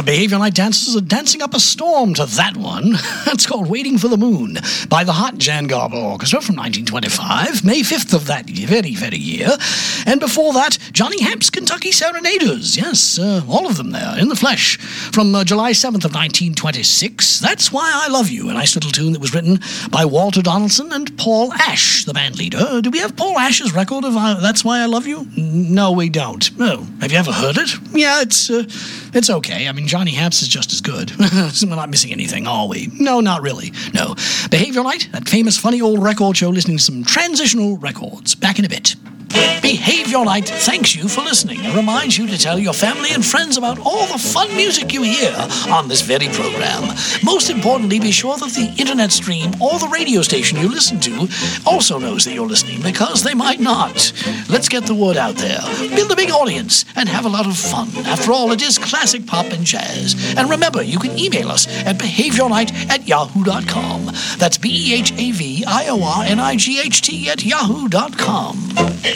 Behavior Night dancers are dancing up a storm to that one. That's called Waiting for the Moon by the Hot Jan Garber Orchestra from 1925, May 5th of that very, very year. And before that, Johnny Hamp's Kentucky Serenaders. Yes, all of them there, in the flesh. From July 7th of 1926, That's Why I Love You, a nice little tune that was written by Walter Donaldson and Paul Ash, the band leader. Do we have Paul Ash's record of That's Why I Love You? No, we don't. No. Have you ever heard it? Yeah, it's okay. I mean, Johnny Hamp's is just as good. We're not missing anything, are we? No, not really. No. Behavior Night, that famous funny old record show listening to some transitional records. Back in a bit. Behavior Night thanks you for listening and reminds you to tell your family and friends about all the fun music you hear on this very program. Most importantly, be sure that the internet stream or the radio station you listen to also knows that you're listening, because they might not. Let's get the word out there, build a big audience, and have a lot of fun. After all, it is classic pop and jazz. And remember, you can email us at behaviornight@yahoo.com. That's BEHAVIORNIGHT@yahoo.com.